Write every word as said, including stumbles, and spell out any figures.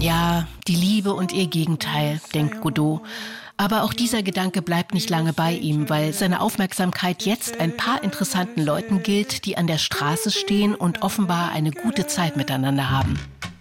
Ja, die Liebe und ihr Gegenteil, denkt Godot. Aber auch dieser Gedanke bleibt nicht lange bei ihm, weil seine Aufmerksamkeit jetzt ein paar interessanten Leuten gilt, die an der Straße stehen und offenbar eine gute Zeit miteinander haben.